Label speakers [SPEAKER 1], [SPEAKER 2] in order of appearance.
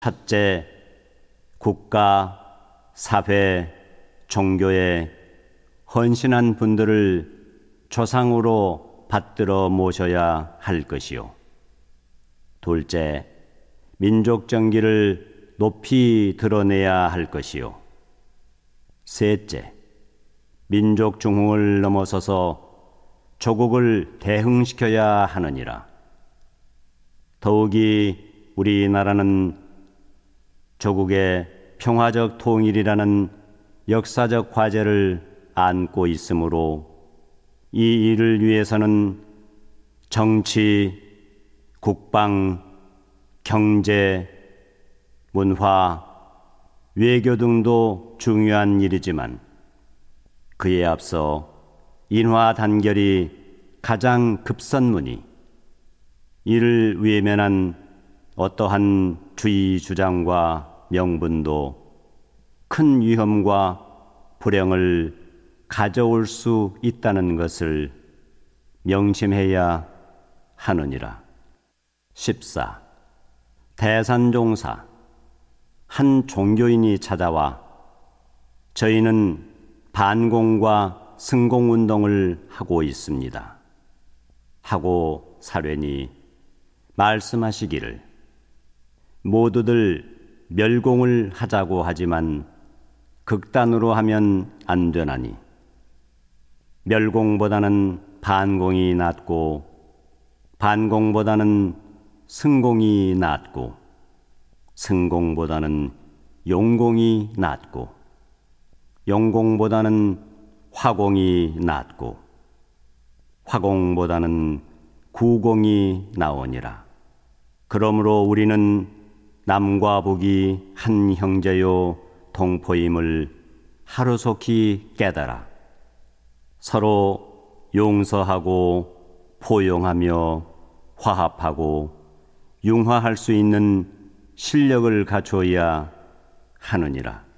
[SPEAKER 1] 첫째, 국가, 사회, 종교에 헌신한 분들을 조상으로 받들어 모셔야 할 것이요. 둘째, 민족 정기를 높이 드러내야 할 것이요. 셋째, 민족 중흥을 넘어서서 조국을 대흥시켜야 하느니라. 더욱이 우리나라는 조국의 평화적 통일이라는 역사적 과제를 안고 있으므로 이 일을 위해서는 정치, 국방, 경제, 문화, 외교 등도 중요한 일이지만 그에 앞서 인화 단결이 가장 급선무니 이를 외면한 어떠한 주의 주장과 명분도 큰 위험과 불행을 가져올 수 있다는 것을 명심해야 하느니라. 14. 대산종사 한 종교인이 찾아와 저희는 반공과 승공운동을 하고 있습니다 하고 사뢰니 말씀하시기를 모두들 멸공을 하자고 하지만 극단으로 하면 안 되나니 멸공보다는 반공이 낫고 반공보다는 승공이 낫고 승공보다는 용공이 낫고 용공보다는 화공이 낫고 화공보다는 구공이 나오니라. 그러므로 우리는 남과 북이 한 형제요 동포임을 하루속히 깨달아 서로 용서하고 포용하며 화합하고 융화할 수 있는 실력을 갖추어야 하느니라.